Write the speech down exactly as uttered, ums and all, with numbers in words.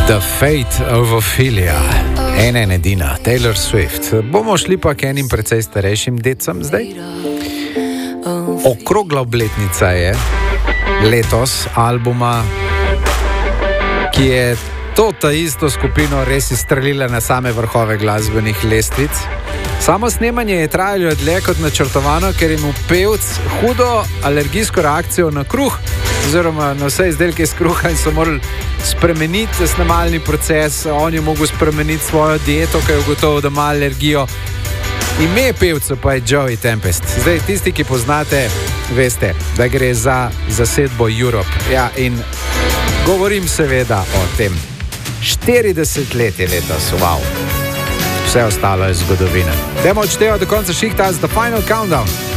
The Fate of Ophelia, ena in edina, Taylor Swift. Bomo šli pa k enim precej starejšim decem zdaj. Okrogla obletnica je letos albuma, ki je to ta isto skupino res izstrelila na same vrhove glasbenih lestvic. Samo snemanje je trajalo dlje kot načrtovano, ker je imel pevc hudo alergijsko reakcijo na kruh, oziroma na vse izdelke iz kruha, in so morali spremeniti snemalni proces. On je mogel spremeniti svojo dieto, ker je ugotovil, da ima alergijo. Ime pevca pa je Joey Tempest. Zdaj, tisti, ki poznate, veste, da gre za zasedbo Europe. Ja, in govorim seveda o tem. štirideset let je letos, wow. Vse ostalo je zgodovina. Dajmo odštevati do konca šihta z The Final Countdown.